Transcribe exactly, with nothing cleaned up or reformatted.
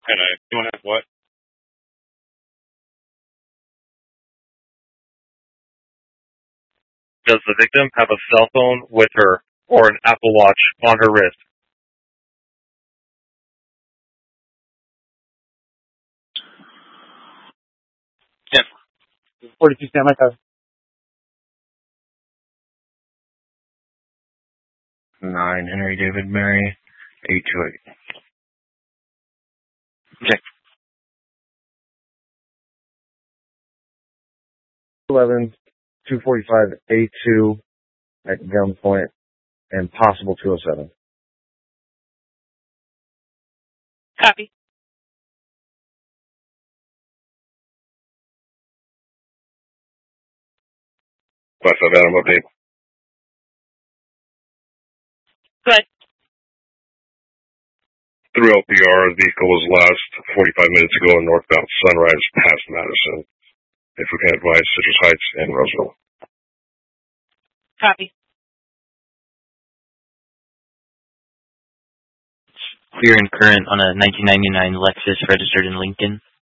And I don't have what? Does the victim have a cell phone with her or an Apple Watch on her wrist? Yes. forty-two stand by five. nine Henry David Mary, eight two eight. Okay. eleven two forty-five A two at gunpoint and possible two oh seven. Copy. What's up, Adam? Update. Go ahead. Through L P R, the vehicle was lost forty-five minutes ago in northbound Sunrise past Madison. If we can advise Citrus Heights and Roseville. Copy. Clear and current on a nineteen ninety-nine Lexus registered in Lincoln.